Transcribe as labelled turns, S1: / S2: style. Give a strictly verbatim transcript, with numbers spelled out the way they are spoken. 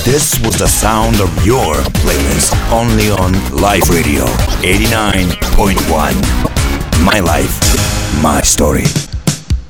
S1: This was the sound of your playlist, only on Live Radio eighty-nine point one. My life, my story.